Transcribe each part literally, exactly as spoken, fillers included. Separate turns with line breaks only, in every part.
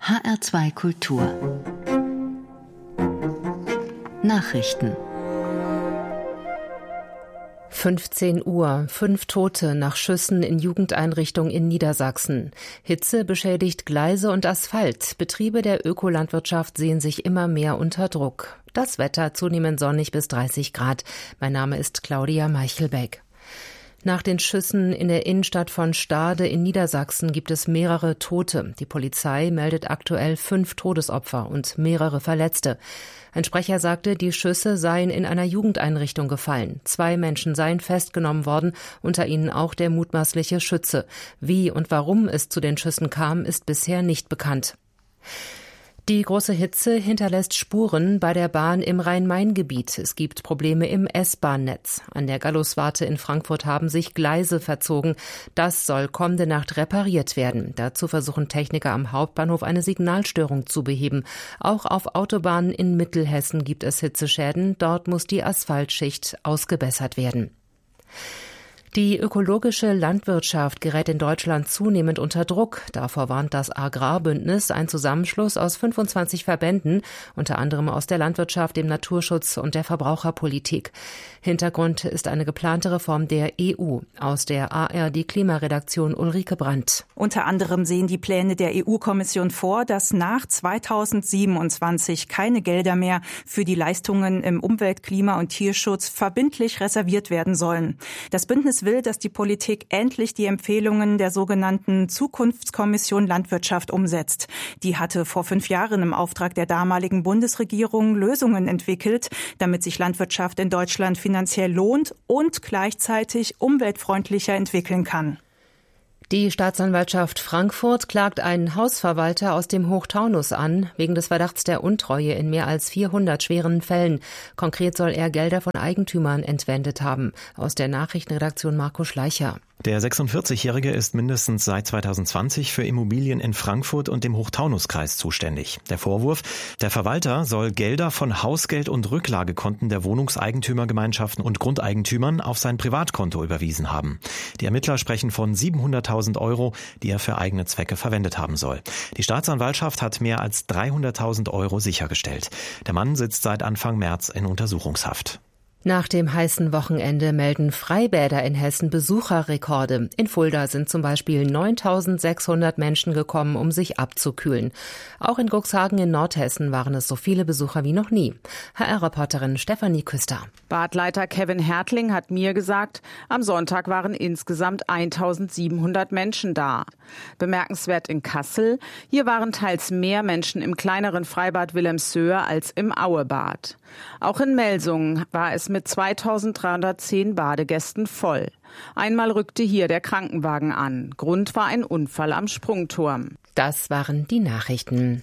H R zwei Kultur Nachrichten.
fünfzehn Uhr, fünf Tote nach Schüssen in Jugendeinrichtungen in Niedersachsen. Hitze beschädigt Gleise und Asphalt. Betriebe der Ökolandwirtschaft sehen sich immer mehr unter Druck. Das Wetter zunehmend sonnig bis dreißig Grad. Mein Name ist Claudia Meichelbeck. Nach den Schüssen in der Innenstadt von Stade in Niedersachsen gibt es mehrere Tote. Die Polizei meldet aktuell fünf Todesopfer und mehrere Verletzte. Ein Sprecher sagte, die Schüsse seien in einer Jugendeinrichtung gefallen. Zwei Menschen seien festgenommen worden, unter ihnen auch der mutmaßliche Schütze. Wie und warum es zu den Schüssen kam, ist bisher nicht bekannt. Die große Hitze hinterlässt Spuren bei der Bahn im Rhein-Main-Gebiet. Es gibt Probleme im S-Bahn-Netz. An der Galluswarte in Frankfurt haben sich Gleise verzogen. Das soll kommende Nacht repariert werden. Dazu versuchen Techniker am Hauptbahnhof eine Signalstörung zu beheben. Auch auf Autobahnen in Mittelhessen gibt es Hitzeschäden. Dort muss die Asphaltschicht ausgebessert werden. Die ökologische Landwirtschaft gerät in Deutschland zunehmend unter Druck. Davor warnt das Agrarbündnis, ein Zusammenschluss aus fünfundzwanzig Verbänden, unter anderem aus der Landwirtschaft, dem Naturschutz und der Verbraucherpolitik. Hintergrund ist eine geplante Reform der E U. Aus der A R D-Klimaredaktion Ulrike Brandt.
Unter anderem sehen die Pläne der E U-Kommission vor, dass nach zweitausendsiebenundzwanzig keine Gelder mehr für die Leistungen im Umwelt-, Klima- und Tierschutz verbindlich reserviert werden sollen. Das Bündnis will, dass die Politik endlich die Empfehlungen der sogenannten Zukunftskommission Landwirtschaft umsetzt. Die hatte vor fünf Jahren im Auftrag der damaligen Bundesregierung Lösungen entwickelt, damit sich Landwirtschaft in Deutschland finanziell lohnt und gleichzeitig umweltfreundlicher entwickeln kann.
Die Staatsanwaltschaft Frankfurt klagt einen Hausverwalter aus dem Hochtaunus an, wegen des Verdachts der Untreue in mehr als vierhundert schweren Fällen. Konkret soll er Gelder von Eigentümern entwendet haben. Aus der Nachrichtenredaktion Marco Schleicher.
Der sechsundvierzigjährige ist mindestens seit zweitausendzwanzig für Immobilien in Frankfurt und dem Hochtaunuskreis zuständig. Der Vorwurf: Der Verwalter soll Gelder von Hausgeld- und Rücklagekonten der Wohnungseigentümergemeinschaften und Grundeigentümern auf sein Privatkonto überwiesen haben. Die Ermittler sprechen von siebenhunderttausend Euro, die er für eigene Zwecke verwendet haben soll. Die Staatsanwaltschaft hat mehr als dreihunderttausend Euro sichergestellt. Der Mann sitzt seit Anfang März in Untersuchungshaft.
Nach dem heißen Wochenende melden Freibäder in Hessen Besucherrekorde. In Fulda sind zum Beispiel neuntausendsechshundert Menschen gekommen, um sich abzukühlen. Auch in Cuxhagen in Nordhessen waren es so viele Besucher wie noch nie. H R-Reporterin Stefanie Küster.
Badleiter Kevin Hertling hat mir gesagt, am Sonntag waren insgesamt eintausendsiebenhundert Menschen da. Bemerkenswert in Kassel, hier waren teils mehr Menschen im kleineren Freibad Wilhelmshöhe als im Auebad. Auch in Melsungen war es mit zweitausenddreihundertzehn Badegästen voll. Einmal rückte hier der Krankenwagen an. Grund war ein Unfall am Sprungturm.
Das waren die Nachrichten.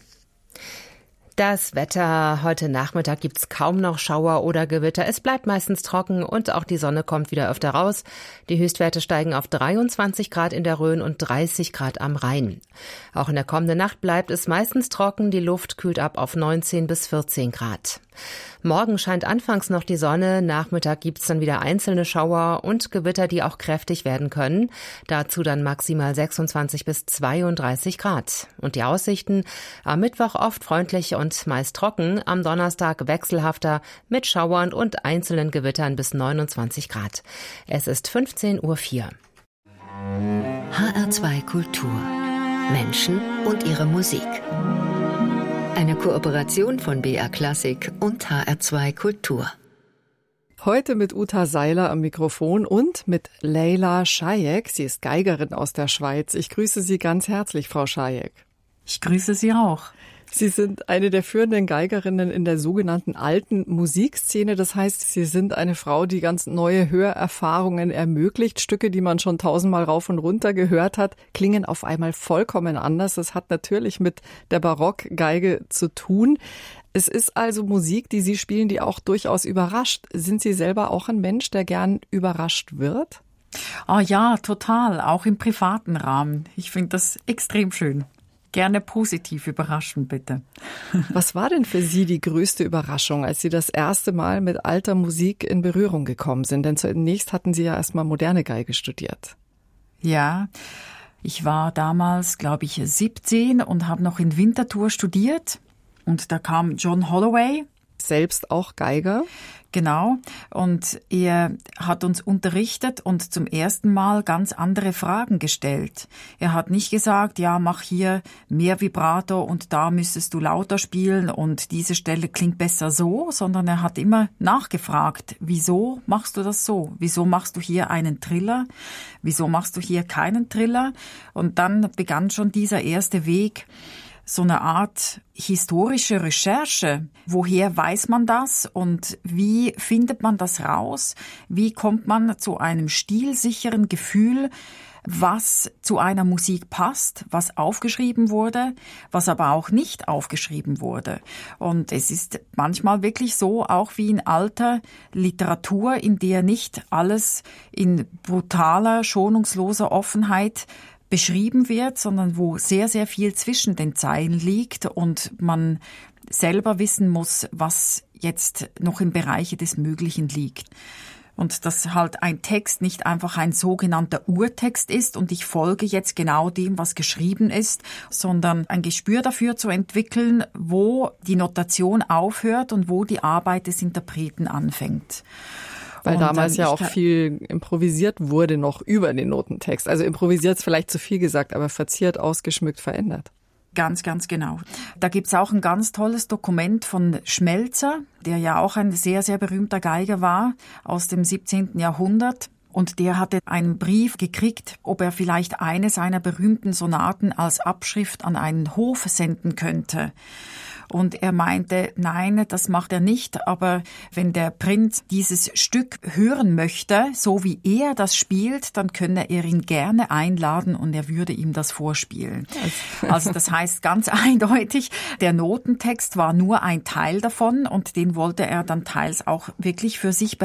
Das Wetter: Heute Nachmittag gibt's kaum noch Schauer oder Gewitter. Es bleibt meistens trocken und auch die Sonne kommt wieder öfter raus. Die Höchstwerte steigen auf dreiundzwanzig Grad in der Rhön und dreißig Grad am Rhein. Auch in der kommenden Nacht bleibt es meistens trocken. Die Luft kühlt ab auf neunzehn bis vierzehn Grad. Morgen scheint anfangs noch die Sonne. Nachmittag gibt's dann wieder einzelne Schauer und Gewitter, die auch kräftig werden können. Dazu dann maximal sechsundzwanzig bis zweiunddreißig Grad. Und die Aussichten: Am Mittwoch oft freundlich und meist trocken, am Donnerstag wechselhafter mit Schauern und einzelnen Gewittern bis neunundzwanzig Grad. Es ist fünfzehn Uhr vier.
H R zwei Kultur. Menschen und ihre Musik. Eine Kooperation von B R Klassik und H R zwei Kultur.
Heute mit Uta Seiler am Mikrofon und mit Leyla Schajek. Sie ist Geigerin aus der Schweiz. Ich grüße Sie ganz herzlich, Frau Schajek.
Ich grüße Sie auch.
Sie sind eine der führenden Geigerinnen in der sogenannten alten Musikszene. Das heißt, Sie sind eine Frau, die ganz neue Hörerfahrungen ermöglicht. Stücke, die man schon tausendmal rauf und runter gehört hat, klingen auf einmal vollkommen anders. Das hat natürlich mit der Barockgeige zu tun. Es ist also Musik, die Sie spielen, die auch durchaus überrascht. Sind Sie selber auch ein Mensch, der gern überrascht wird?
Oh ja, total. Auch im privaten Rahmen. Ich finde das extrem schön. Gerne positiv überraschen, bitte.
Was war denn für Sie die größte Überraschung, als Sie das erste Mal mit alter Musik in Berührung gekommen sind? Denn zunächst hatten Sie ja erstmal moderne Geige studiert.
Ja, Ich war damals, glaube ich, siebzehn und habe noch in Winterthur studiert. Und da kam John Holloway.
Selbst auch Geiger.
Genau. Und er hat uns unterrichtet und zum ersten Mal ganz andere Fragen gestellt. Er hat nicht gesagt, ja, mach hier mehr Vibrato und da müsstest du lauter spielen und diese Stelle klingt besser so, sondern er hat immer nachgefragt, wieso machst du das so? Wieso machst du hier einen Triller? Wieso machst du hier keinen Triller? Und dann begann schon dieser erste Weg, so eine Art historische Recherche. Woher weiß man das und wie findet man das raus? Wie kommt man zu einem stilsicheren Gefühl, was zu einer Musik passt, was aufgeschrieben wurde, was aber auch nicht aufgeschrieben wurde. Und es ist manchmal wirklich so, auch wie in alter Literatur, in der nicht alles in brutaler, schonungsloser Offenheit beschrieben wird, sondern wo sehr, sehr viel zwischen den Zeilen liegt und man selber wissen muss, was jetzt noch im Bereiche des Möglichen liegt. Und dass halt ein Text nicht einfach ein sogenannter Urtext ist und ich folge jetzt genau dem, was geschrieben ist, sondern ein Gespür dafür zu entwickeln, wo die Notation aufhört und wo die Arbeit des Interpreten anfängt.
Weil
und
damals ja auch
kann,
viel improvisiert wurde noch über den Notentext. Also improvisiert ist vielleicht zu viel gesagt, aber verziert, ausgeschmückt, verändert.
Ganz, ganz genau. Da gibt's auch ein ganz tolles Dokument von Schmelzer, der ja auch ein sehr, sehr berühmter Geiger war aus dem siebzehnten Jahrhundert. Und der hatte einen Brief gekriegt, ob er vielleicht eine seiner berühmten Sonaten als Abschrift an einen Hof senden könnte. Und er meinte, nein, das macht er nicht, aber wenn der Prinz dieses Stück hören möchte, so wie er das spielt, dann könne er ihn gerne einladen und er würde ihm das vorspielen. Also das heißt ganz eindeutig, der Notentext war nur ein Teil davon und den wollte er dann teils auch wirklich für sich behalten.